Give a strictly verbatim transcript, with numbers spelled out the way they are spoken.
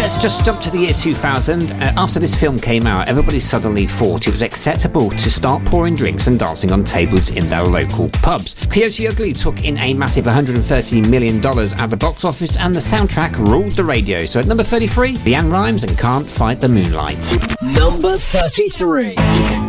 let's just jump to the year two thousand. Uh, after this film came out, everybody suddenly thought it was acceptable to start pouring drinks and dancing on tables in their local pubs. Coyote Ugly took in a massive one hundred thirty million dollars at the box office, and the soundtrack ruled the radio. So at number thirty-three, Leanne Rimes and Can't Fight the Moonlight. Number thirty-three.